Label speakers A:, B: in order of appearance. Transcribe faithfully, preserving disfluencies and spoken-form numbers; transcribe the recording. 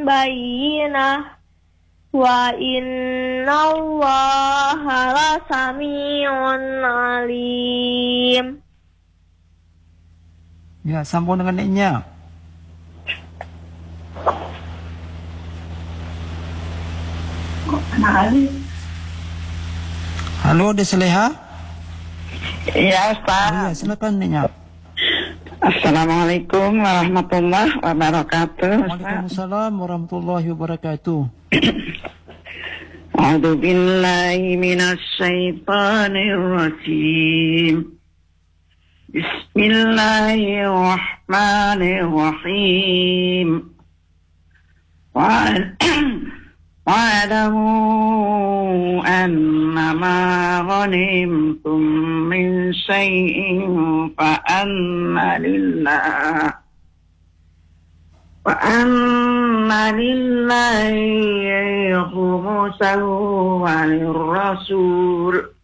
A: bayyinah wa innallaha lasami'un alim.
B: Ya, sambung dengan neknya. Halo, Dek Saleha?
C: Ya, Ustaz.
B: Oh, ya, silakan neknya.
C: Assalamualaikum warahmatullahi wabarakatuh.
B: Waalaikumsalam warahmatullahi wabarakatuh.
C: A'udzu billahi minasy syaithanir rajim. Bismillahirrahmanirrahim. Wa'lamu annama ghanimtum min syai'in fa'anna lillah fa'anna lillahi khumsahu wa lirrasul